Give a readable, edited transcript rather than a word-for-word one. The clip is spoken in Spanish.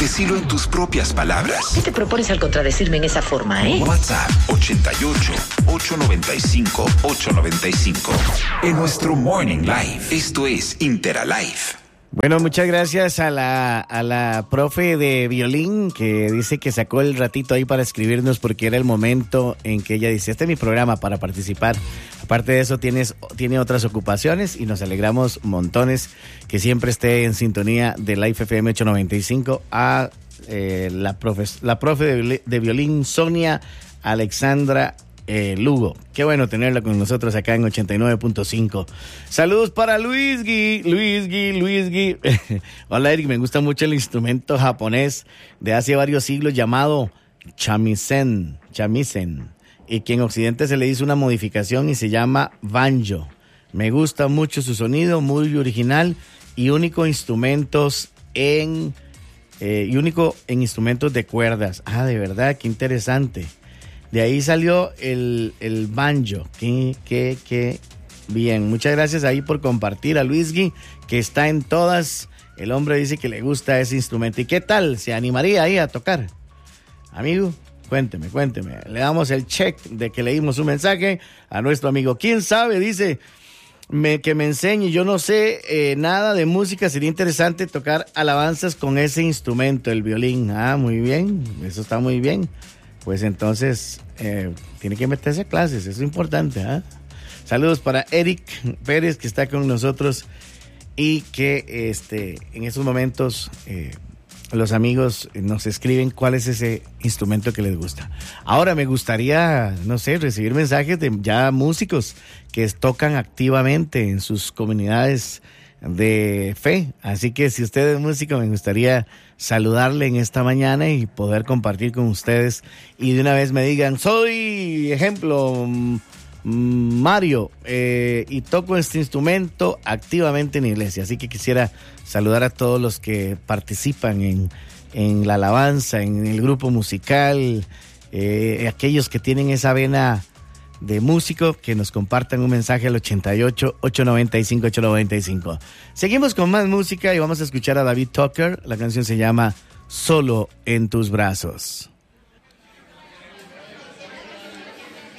Decilo en tus propias palabras. ¿Qué te propones al contradecirme en esa forma, WhatsApp 88-895-895. En nuestro Morning Live. Esto es Interalive. Bueno, muchas gracias a la profe de violín que dice que sacó el ratito ahí para escribirnos porque era el momento en que ella dice, este es mi programa para participar. Aparte de eso, tiene otras ocupaciones y nos alegramos montones que siempre esté en sintonía de Live FM 895 a la profe de violín Sonia Alexandra Lugo. Qué bueno tenerla con nosotros acá en 89.5. Saludos para Luis Gui. Hola, Eric, me gusta mucho el instrumento japonés de hace varios siglos llamado shamisen, y que en Occidente se le hizo una modificación y se llama banjo. Me gusta mucho su sonido, muy original y único en instrumentos de cuerdas. Ah, de verdad, qué interesante. De ahí salió el banjo. Qué bien. Muchas gracias ahí por compartir a Luisgui, que está en todas. El hombre dice que le gusta ese instrumento. ¿Y qué tal? ¿Se animaría ahí a tocar? Amigo, cuénteme. Le damos el check de que leímos su mensaje a nuestro amigo. ¿Quién sabe? Dice que me enseñe. Yo no sé nada de música. Sería interesante tocar alabanzas con ese instrumento, el violín. Ah, muy bien. Eso está muy bien. Pues entonces tiene que meterse a clases, eso es importante. Saludos para Eric Pérez, que está con nosotros y que en estos momentos los amigos nos escriben cuál es ese instrumento que les gusta. Ahora me gustaría, no sé, recibir mensajes de ya músicos que tocan activamente en sus comunidades de fe. Así que si usted es músico, me gustaría saludarle en esta mañana y poder compartir con ustedes y de una vez me digan, soy, ejemplo, Mario, y toco este instrumento activamente en la iglesia. Así que quisiera saludar a todos los que participan en la alabanza, en el grupo musical, aquellos que tienen esa vena de músico, que nos compartan un mensaje al 88-895-895. Seguimos con más música y vamos a escuchar a David Tucker. La canción se llama Solo en tus brazos.